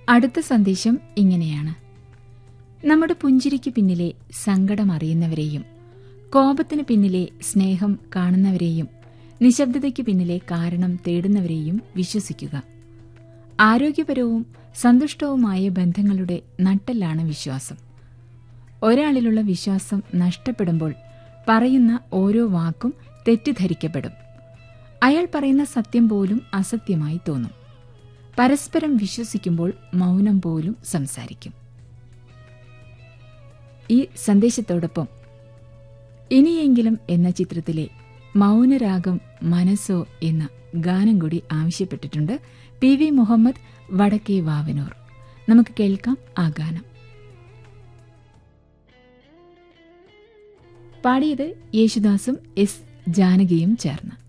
അടുത്ത സന്ദേശം ഇങ്ങനെയാണ്: നമ്മുടെ പുഞ്ചിരിക്ക് പിന്നിലെ സങ്കടം അറിയുന്നവരെയും, കോപത്തിന് പിന്നിലെ സ്നേഹം കാണുന്നവരെയും, നിശബ്ദതയ്ക്ക് പിന്നിലെ കാരണം തേടുന്നവരെയും വിശ്വസിക്കുക. ആരോഗ്യപരവും സന്തുഷ്ടവുമായ ബന്ധങ്ങളുടെ നട്ടെല്ലാണ് വിശ്വാസം. ഒരാളിലുള്ള വിശ്വാസം നഷ്ടപ്പെടുമ്പോൾ പറയുന്ന ഓരോ വാക്കും തെറ്റിദ്ധരിക്കപ്പെടും. അയാൾ പറയുന്ന സത്യം പോലും അസത്യമായി തോന്നും. പരസ്പരം വിശ്വസിക്കുമ്പോൾ മൗനം പോലും സംസാരിക്കും. ഈ സന്ദേശത്തോടൊപ്പം ഇനിയെങ്കിലും എന്ന ചിത്രത്തിലെ മൗനരാഗം മനസ്സോ എന്ന ഗാനം കൂടി ആവശ്യപ്പെട്ടിട്ടുണ്ട് PV മുഹമ്മദ്, വടക്കേ വാവനൂർ. നമുക്ക് കേൾക്കാം ആ ഗാനം. പാടിയത് യേശുദാസും S. ജാനകിയും ചേർന്ന്.